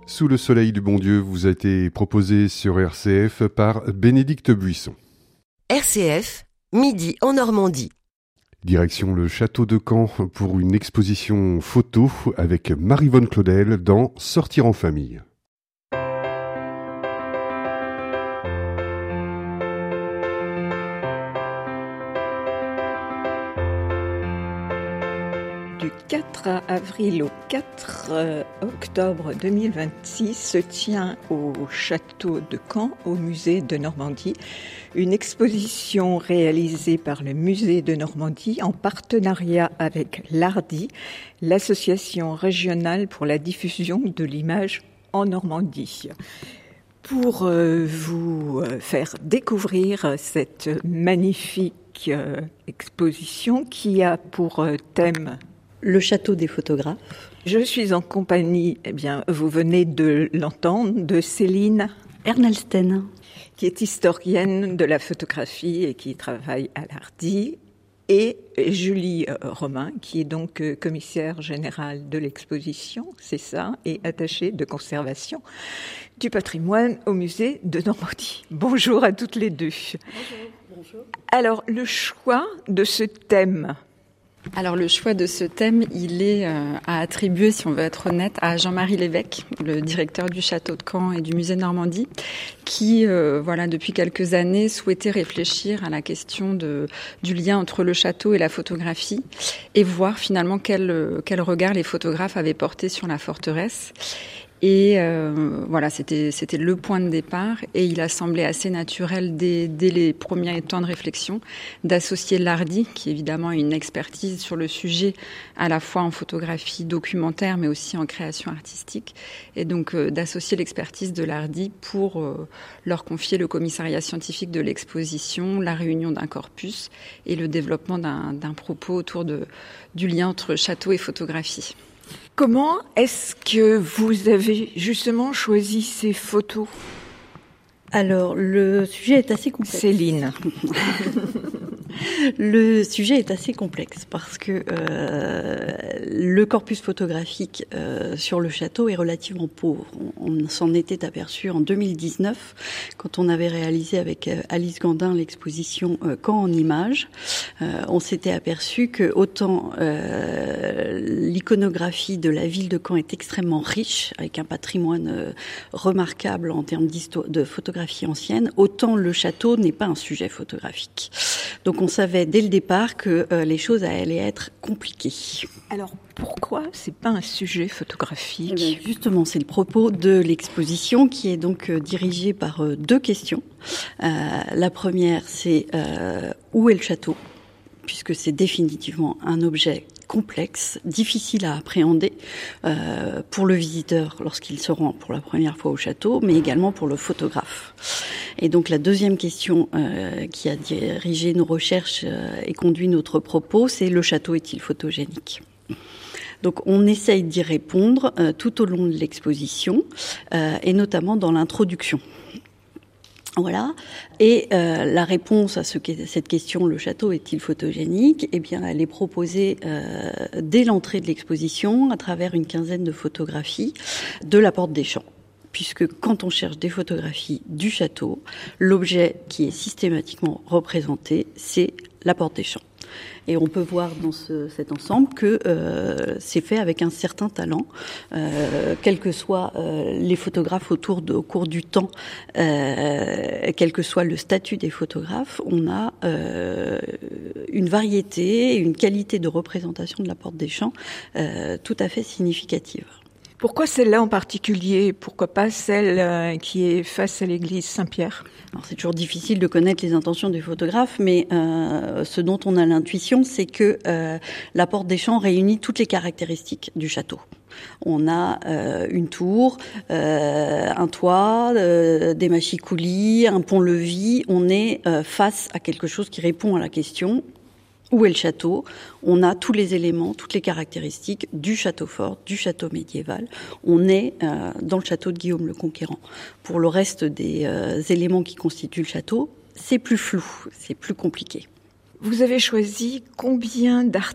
Sous le soleil du bon Dieu vous a été proposé sur RCF par Bénédicte Buisson. RCF, midi en Normandie. Direction le château de Caen pour une exposition photo avec Maryvonne Claudel dans Sortir en famille. Du 4 avril au 4 octobre 2026 se tient au château de Caen, au musée de Normandie, une exposition réalisée par le musée de Normandie en partenariat avec l'ARDI, l'association régionale pour la diffusion de l'image en Normandie. Pour vous faire découvrir cette magnifique exposition qui a pour thème le château des photographes. Je suis en compagnie, vous venez de l'entendre, de Céline Ernelsten, qui est historienne de la photographie et qui travaille à l'ARDI, et Julie Romain, qui est donc commissaire générale de l'exposition, c'est ça, et attachée de conservation du patrimoine au musée de Normandie. Bonjour à toutes les deux. Bonjour. Alors, le choix de ce thème. Alors le choix de ce thème, il est à attribuer, si on veut être honnête, à Jean-Marie Lévesque, le directeur du château de Caen et du musée de Normandie, qui, depuis quelques années, souhaitait réfléchir à la question du lien entre le château et la photographie et voir finalement quel regard les photographes avaient porté sur la forteresse. Et c'était le point de départ, et il a semblé assez naturel dès les premiers temps de réflexion d'associer l'ARDI, qui évidemment a une expertise sur le sujet à la fois en photographie documentaire mais aussi en création artistique, et donc d'associer l'expertise de l'ARDI pour leur confier le commissariat scientifique de l'exposition, la réunion d'un corpus et le développement d'un propos autour du lien entre château et photographie. Comment est-ce que vous avez justement choisi ces photos ? Alors, le sujet est assez complexe. Céline. Le sujet est assez complexe parce que le corpus photographique sur le château est relativement pauvre. On s'en était aperçu en 2019 quand on avait réalisé avec Alice Gandin l'exposition Caen en images. On s'était aperçu que autant l'iconographie de la ville de Caen est extrêmement riche, avec un patrimoine remarquable en termes de photographie ancienne, autant le château n'est pas un sujet photographique. Donc on savait dès le départ que les choses allaient être compliquées. Alors pourquoi c'est pas un sujet photographique ? Justement, c'est le propos de l'exposition qui est donc dirigée par deux questions. La première, c'est où est le château ? Puisque c'est définitivement un objet complexe, difficile à appréhender pour le visiteur lorsqu'il se rend pour la première fois au château, mais également pour le photographe. Et donc la deuxième question qui a dirigé nos recherches et conduit notre propos, c'est le château est-il photogénique ? Donc on essaye d'y répondre tout au long de l'exposition et notamment dans l'introduction. Voilà. Et la réponse à cette question, le château est-il photogénique ? Eh bien, elle est proposée dès l'entrée de l'exposition à travers une quinzaine de photographies de la Porte des Champs. Puisque quand on cherche des photographies du château, l'objet qui est systématiquement représenté, c'est la Porte des Champs. Et on peut voir dans cet ensemble que c'est fait avec un certain talent, quels que soient les photographes au cours du temps, quel que soit le statut des photographes, on a une variété et une qualité de représentation de la Porte des Champs tout à fait significative. Pourquoi celle-là en particulier ? Pourquoi pas celle qui est face à l'église Saint-Pierre ? Alors c'est toujours difficile de connaître les intentions du photographe, mais ce dont on a l'intuition, c'est que la Porte des Champs réunit toutes les caractéristiques du château. On a une tour, un toit, des mâchicoulis, un pont-levis. On est face à quelque chose qui répond à la question où est le château ? On a tous les éléments, toutes les caractéristiques du château fort, du château médiéval. On est dans le château de Guillaume le Conquérant. Pour le reste des éléments qui constituent le château, c'est plus flou, c'est plus compliqué. Vous avez choisi combien